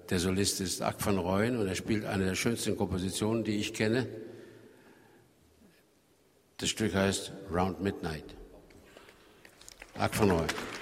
Der Solist ist Ak van Rooyen und er spielt eine der schönsten Kompositionen, die ich kenne. Das Stück heißt Round Midnight. Ak van Rooyen.